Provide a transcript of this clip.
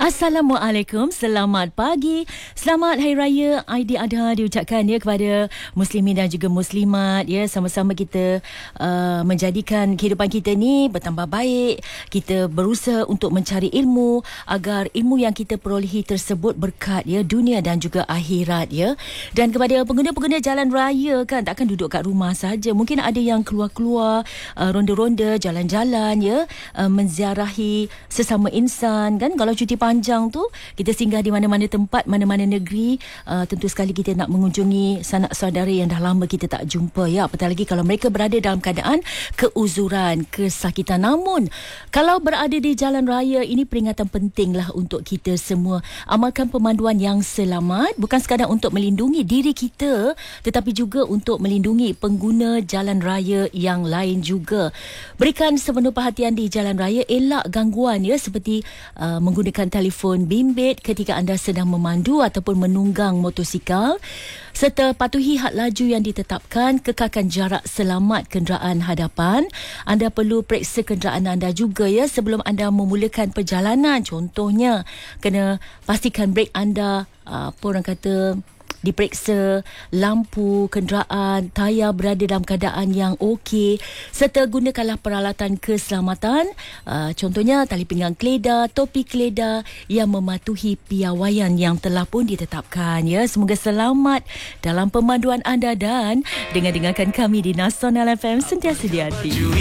Assalamualaikum, selamat pagi, selamat Hari Raya Aidiladha diucapkan ya kepada muslimin dan juga muslimat ya. Sama-sama kita menjadikan kehidupan kita ni bertambah baik. Kita berusaha untuk mencari ilmu agar ilmu yang kita perolehi tersebut berkat ya, dunia dan juga akhirat ya. Dan kepada pengguna-pengguna jalan raya kan, takkan duduk kat rumah saja. Mungkin ada yang keluar-keluar ronda-ronda, jalan-jalan ya, menziarahi sesama insan kan. Kalau cuti panjang tu kita singgah di mana-mana tempat, mana-mana negeri, tentu sekali kita nak mengunjungi sanak saudara yang dah lama kita tak jumpa ya. Apatah lagi kalau mereka berada dalam keadaan keuzuran, kesakitan. Namun kalau berada di jalan raya, ini peringatan pentinglah untuk kita semua. Amalkan pemanduan yang selamat, bukan sekadar untuk melindungi diri kita, tetapi juga untuk melindungi pengguna jalan raya yang lain juga. Berikan sepenuh perhatian di jalan raya, elak gangguan ya, seperti menggunakan telefon bimbit ketika anda sedang memandu ataupun menunggang motosikal, serta patuhi had laju yang ditetapkan, kekalkan jarak selamat kenderaan hadapan. Anda perlu periksa kenderaan anda juga ya sebelum anda memulakan perjalanan. Contohnya, kena pastikan brek anda apa orang kata diperiksa, lampu kenderaan, tayar berada dalam keadaan yang okey, serta gunakanlah peralatan keselamatan, contohnya tali pinggang keledar, topi keledar yang mematuhi piawaian yang telah pun ditetapkan ya. Semoga selamat dalam pemanduan anda dan dengarkan kami di Nasional FM sentiasa di hati.